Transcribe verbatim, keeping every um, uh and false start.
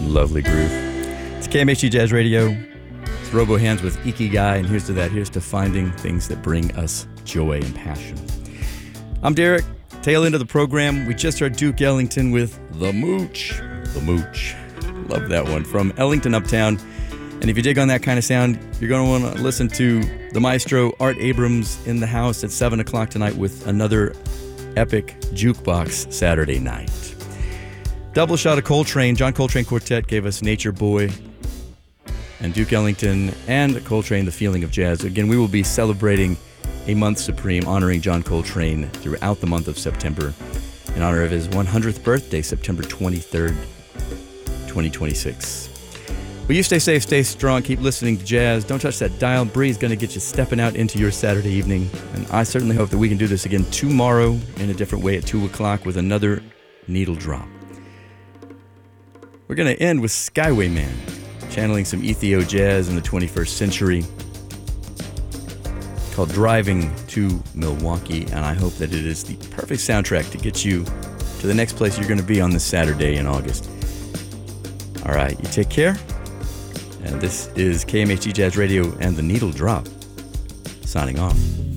Lovely groove. It's K M H D Jazz Radio. It's Robo Hands with Ikigai, and here's to that. Here's to finding things that bring us joy and passion. I'm Derek. Tail end of the program, we just heard Duke Ellington with The Mooch. The Mooch. Love that one. From Ellington Uptown. And if you dig on that kind of sound, you're going to want to listen to the maestro Art Abrams in the house at seven o'clock tonight with another epic jukebox Saturday night. Double shot of Coltrane. John Coltrane Quartet gave us Nature Boy, and Duke Ellington and Coltrane, The Feeling of Jazz. Again, we will be celebrating a month supreme, honoring John Coltrane throughout the month of September in honor of his one hundredth birthday, September twenty-third, twenty twenty-six. Will you stay safe, stay strong, keep listening to jazz. Don't touch that dial. Bree's going to get you stepping out into your Saturday evening. And I certainly hope that we can do this again tomorrow in a different way at two o'clock with another needle drop. We're going to end with Skyway Man, channeling some Ethio jazz in the twenty-first century, called Driving to Milwaukee. And I hope that it is the perfect soundtrack to get you to the next place you're going to be on this Saturday in August. All right, you take care. And this is K M H D Jazz Radio and the Needle Drop, signing off.